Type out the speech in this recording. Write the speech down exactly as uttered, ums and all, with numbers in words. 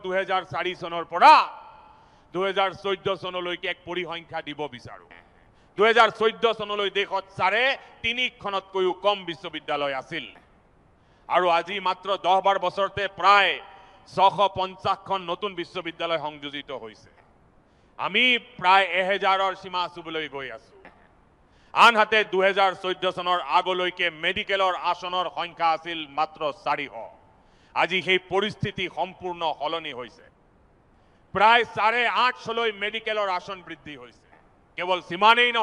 দুহেজাৰ চাৰি চনৰ পৰা দুহেজাৰ চৈধ্য চনলৈকে এক পৰিসংখ্যা দিব বিচাৰো। দুহেজাৰ চৈধ্য চনলৈ দেশত চাৰে তিনিখনতকৈও কম বিশ্ববিদ্যালয় আছিল আৰু আজি মাত্ৰ দহ বাৰ বছৰতে প্ৰায় ছশ পঞ্চাছখন নতুন বিশ্ববিদ্যালয় সংযোজিত হৈছে। আমি প্ৰায় এহেজাৰৰ সীমা চুবলৈ গৈ আছো। আনহাতে দুহেজাৰ চৈধ্য চনৰ আগলৈকে মেডিকেলৰ আসনৰ সংখ্যা আছিল মাত্ৰ চাৰিশ। আজি সেই পৰিস্থিতি সম্পূৰ্ণ সলনি হৈছে। প্ৰায় চাৰে আঠশলৈ মেডিকেলৰ আসন বৃদ্ধি হৈছে। কেৱল সিমানেই নহয়,